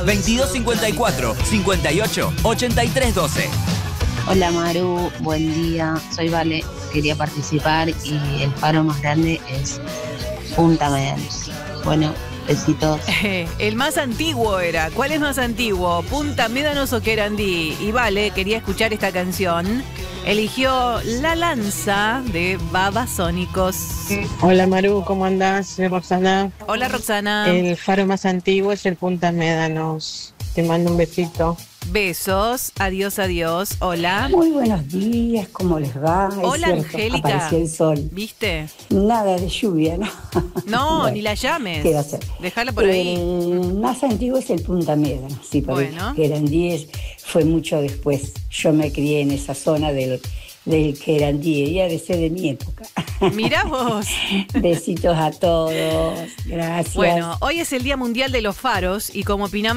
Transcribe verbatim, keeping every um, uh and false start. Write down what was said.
veintidós cincuenta y cuatro, cincuenta y ocho, ochenta y tres doce. Hola Maru, buen día, soy Vale, quería participar y el faro más grande es Punta Médanos. Bueno, besitos. El más antiguo era. ¿Cuál es más antiguo? ¿Punta Médanos o Querandí? Y Vale quería escuchar esta canción. Eligió La Lanza de Babasónicos. Hola Maru, ¿cómo andás? Soy Roxana. Hola Roxana. El faro más antiguo es el Punta Médanos. Te mando un besito. Besos, adiós, adiós. Hola. Muy buenos días, ¿cómo les va? Es Hola, cierto, Angélica. apareció el sol. ¿Viste? Nada de lluvia, ¿no? No, Bueno, ni la llames. ¿qué va a ser? Déjala por ahí. El más antiguo es el Punta Médanos, sí, porque Bueno. Querandí fue mucho después. Yo me crié en esa zona del, del Querandí, ya de ser de mi época. Mirá vos. Besitos a todos, gracias. Bueno, hoy es el Día Mundial de los Faros y como opinamos